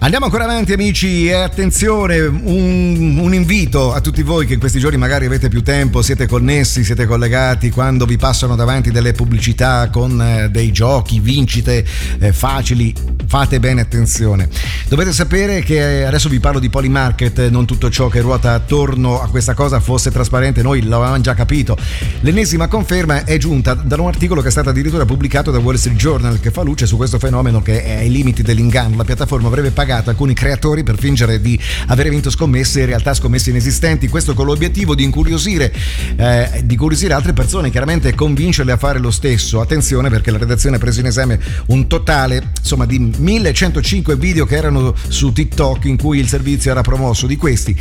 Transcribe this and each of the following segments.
Andiamo ancora avanti, amici, e attenzione, un invito a tutti voi che in questi giorni magari avete più tempo, siete connessi, siete collegati, quando vi passano davanti delle pubblicità con dei giochi, vincite facili, fate bene attenzione. Dovete sapere che adesso vi parlo di Polymarket, non tutto ciò che ruota attorno a questa cosa fosse trasparente, noi l'avevamo già capito. L'ennesima conferma è giunta da un articolo che è stato addirittura pubblicato da Wall Street Journal, che fa luce su questo fenomeno che è ai limiti dell'inganno. La piattaforma avrebbe pagato alcuni creatori per fingere di avere vinto scommesse, in realtà scommesse inesistenti, questo con l'obiettivo di incuriosire altre persone, chiaramente convincerle a fare lo stesso. Attenzione, perché la redazione ha preso in esame un totale di 1105 video che erano su TikTok in cui il servizio era promosso. Di questi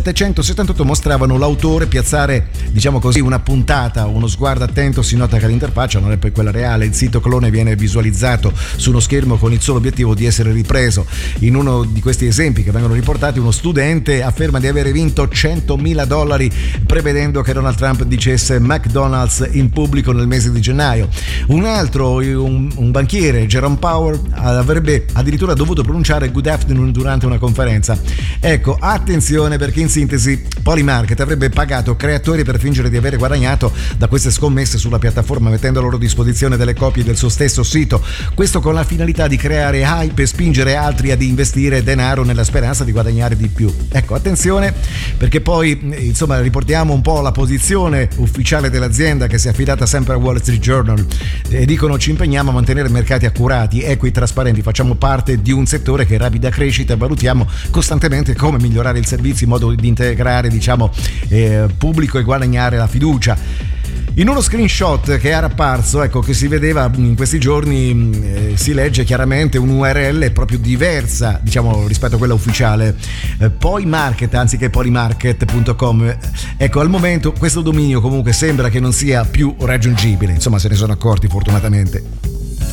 778 mostravano l'autore piazzare, diciamo così, una puntata. Uno sguardo attento si nota che l'interfaccia non è poi quella reale, il sito clone viene visualizzato su uno schermo con il solo obiettivo di essere ripreso. In uno di questi esempi che vengono riportati, uno studente afferma di avere vinto $100.000 prevedendo che Donald Trump dicesse McDonald's in pubblico nel mese di gennaio. Un altro, un banchiere, Jerome Powell, avrebbe addirittura dovuto pronunciare good afternoon durante una conferenza. Ecco, attenzione, perché in sintesi Polymarket avrebbe pagato creatori per fingere di avere guadagnato da queste scommesse sulla piattaforma, mettendo a loro disposizione delle copie del suo stesso sito, questo con la finalità di creare hype e spingere altri ad investire denaro nella speranza di guadagnare di più. Ecco, attenzione, perché poi riportiamo un po' la posizione ufficiale dell'azienda, che si è affidata sempre a Wall Street Journal, e dicono: ci impegniamo a mantenere mercati accurati, equi e trasparenti, facciamo parte di un settore che è in rapida crescita e valutiamo costantemente come migliorare il servizio in modo di integrare pubblico e guadagnare la fiducia. In uno screenshot che era apparso, che si vedeva in questi giorni, si legge chiaramente un'URL proprio diversa, rispetto a quella ufficiale, Polymarket anziché polymarket.com. Al momento questo dominio comunque sembra che non sia più raggiungibile, se ne sono accorti fortunatamente.